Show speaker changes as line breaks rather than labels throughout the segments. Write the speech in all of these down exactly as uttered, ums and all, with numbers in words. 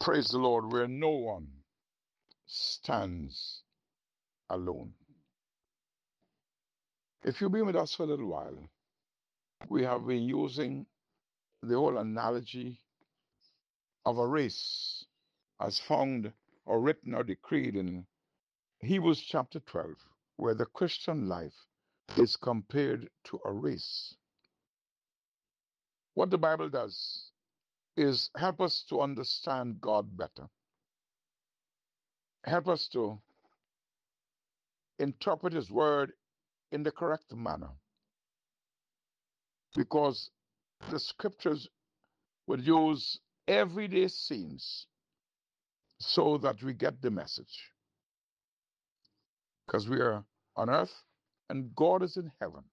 Praise the Lord, where no one stands alone. If you've been with us for a little while, we have been using the whole analogy of a race as found or written or decreed in Hebrews chapter twelve, where the Christian life is compared to a race. What the Bible does is help us to understand God better, help us to interpret His word in the correct manner, because the scriptures would use everyday scenes so that we get the message. Because we are on earth and God is in heaven.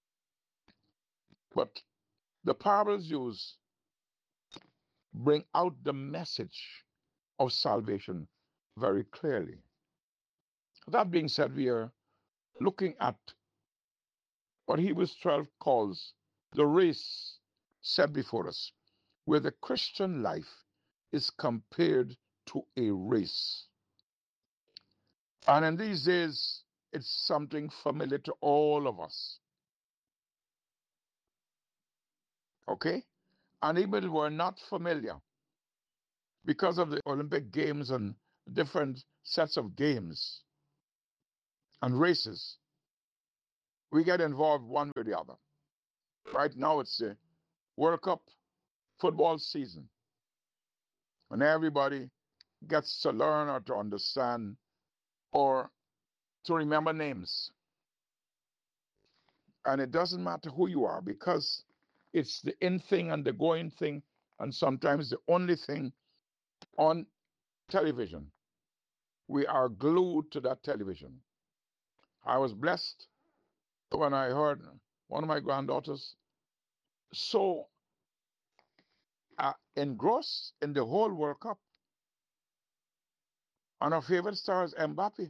But the parables used bring out the message of salvation very clearly. That being said, we are looking at what Hebrews twelve calls the race set before us, where the Christian life is compared to a race. And in these days, it's something familiar to all of us. Okay? And even if we're not familiar, because of the Olympic Games and different sets of games and races, we get involved one way or the other. Right now, it's the World Cup football season, and everybody gets to learn or to understand or to remember names. And it doesn't matter who you are, because it's the in thing and the going thing, and sometimes the only thing on television. We are glued to that television. I was blessed when I heard one of my granddaughters so uh, engrossed in the whole World Cup. And her favorite star is Mbappe.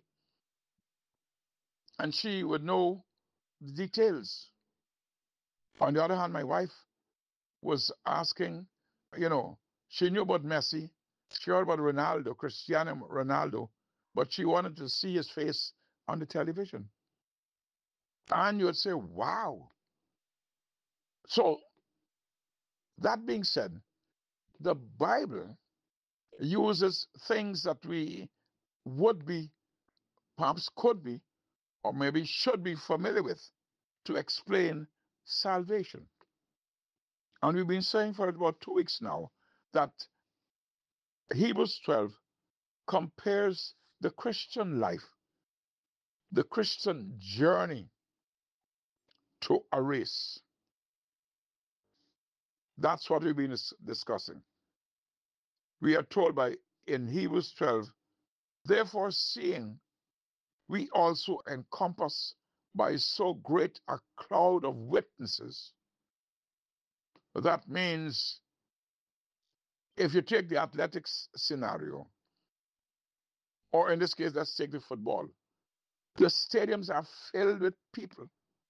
And she would know the details. On the other hand, my wife was asking, you know, she knew about Messi, she heard about Ronaldo, Cristiano Ronaldo, but she wanted to see his face on the television. And you would say, wow. So, that being said, the Bible uses things that we would be, perhaps could be, or maybe should be familiar with to explain salvation. And we've been saying for about two weeks now that Hebrews twelve compares the Christian life, the Christian journey, to a race. That's what we've been discussing. We are told by in Hebrews twelve, therefore, seeing we also encompass by so great a cloud of witnesses. That means if you take the athletics scenario, or in this case, let's take the football, the stadiums are filled with people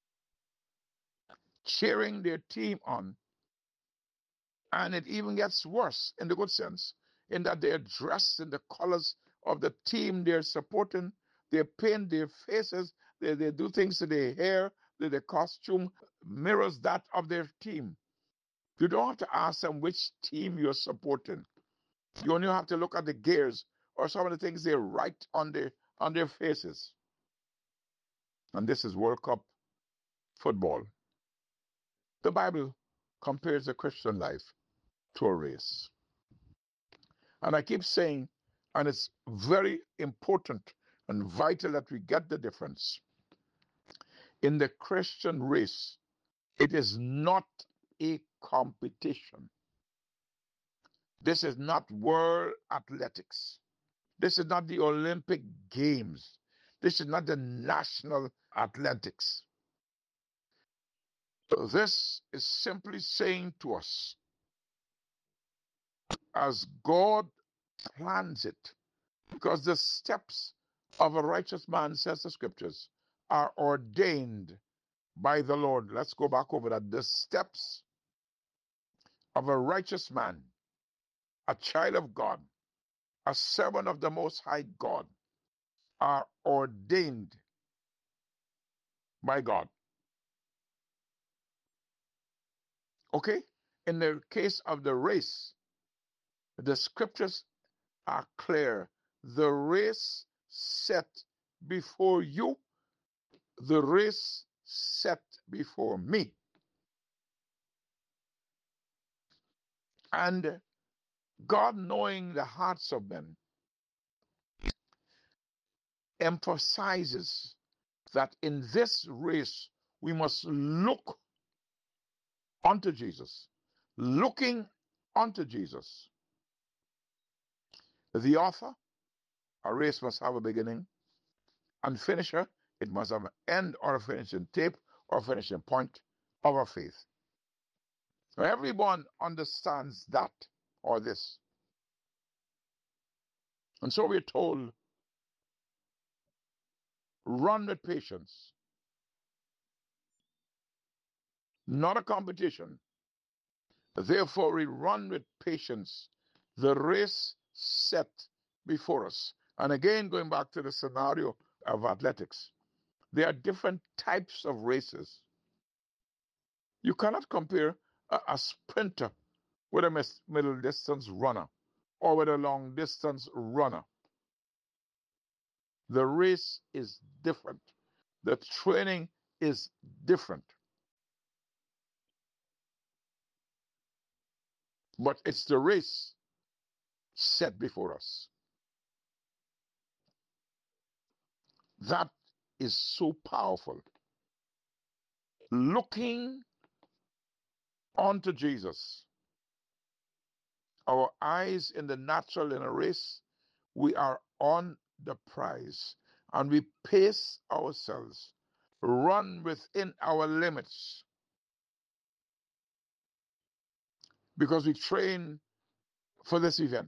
cheering their team on. And it even gets worse in the good sense, in that they're dressed in the colors of the team they're supporting. They paint their faces, they, they do things to their hair, that their costume mirrors that of their team. You don't have to ask them which team you're supporting. You only have to look at the gears or some of the things they write on their on their faces. And this is World Cup football. The Bible compares the Christian life to a race. And I keep saying, and it's very important and vital that we get the difference. In the Christian race, it is not a competition. This is not world athletics. This is not the Olympic Games. This is not the national athletics. So this is simply saying to us, as God plans it, because the steps of a righteous man, says the scriptures, are ordained by the Lord. Let's go back over that. The steps of a righteous man, a child of God, a servant of the Most High God, are ordained by God. Okay? In the case of the race, the scriptures are clear. The race set before you, the race set before me. And God, knowing the hearts of men, emphasizes that in this race we must look unto Jesus. Looking unto Jesus. The author, a race must have a beginning, and finisher, it must have an end or a finishing tape or a finishing point of our faith. So everyone understands that or this. And so we're told, run with patience, not a competition. Therefore, we run with patience the race set before us. And again, going back to the scenario of athletics, there are different types of races. You cannot compare a, a sprinter with a middle distance runner or with a long distance runner. The race is different. The training is different. But it's the race set before us. That is so powerful. Looking unto Jesus. Our eyes in the natural in a race, we are on the prize and we pace ourselves, run within our limits because we train for this event.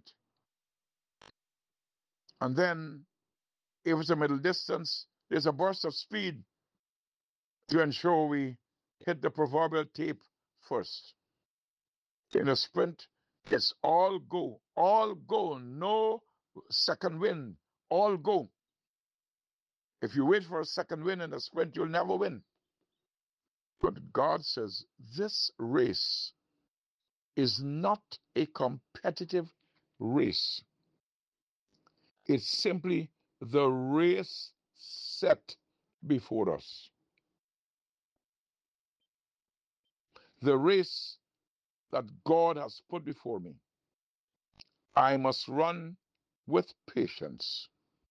And then, if it's a middle distance, there's a burst of speed to ensure we hit the proverbial tape first. In a sprint, it's all go, all go, no second wind, all go. If you wait for a second win in a sprint, you'll never win. But God says this race is not a competitive race. It's simply the race set before us. The race that God has put before me. I must run with patience.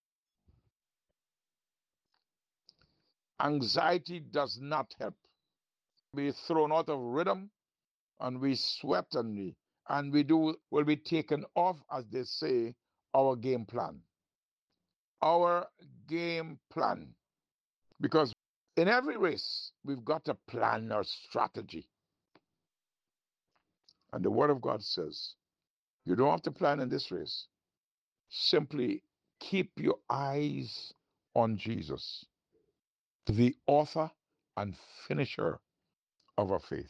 Anxiety does not help. Be thrown out of rhythm, and we sweat, and we and we do will be taken off, as they say, our game plan. Our game plan. Because in every race, we've got a plan or strategy. And the Word of God says, you don't have to plan in this race. Simply keep your eyes on Jesus, the author and finisher of our faith.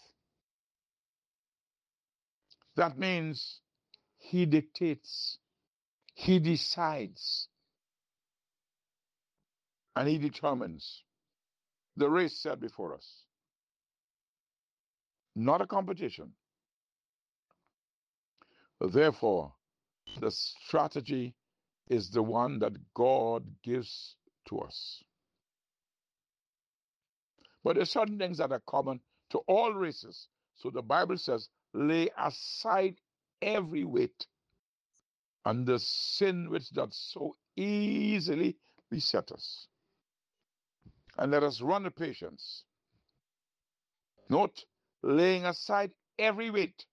That means he dictates, he decides, and he determines the race set before us. Not a competition. Therefore, the strategy is the one that God gives to us. But there are certain things that are common to all races. So the Bible says, lay aside every weight and the sin which doth so easily beset us. And let us run with patience. Note, laying aside every weight.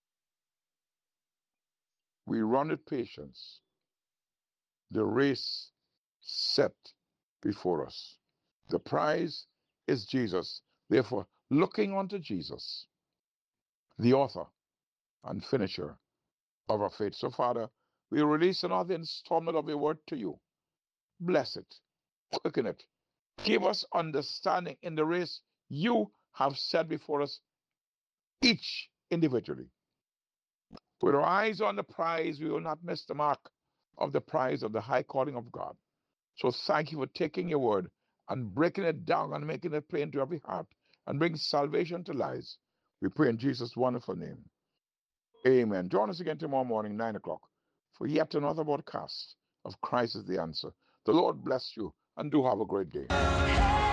We run with patience the race set before us. The prize is Jesus. Therefore, looking unto Jesus, the author and finisher of our faith. So, Father, we release another installment of your word to you. Bless it, quicken it, give us understanding in the race you have set before us, each individually. With our eyes on the prize, we will not miss the mark. of the prize of the high calling of God. So thank you for taking your word and breaking it down and making it plain to every heart and bring salvation to lives. We pray in Jesus' wonderful name. Amen. Join us again tomorrow morning, nine o'clock, for yet another broadcast of Christ is the Answer. The Lord bless you and do have a great day.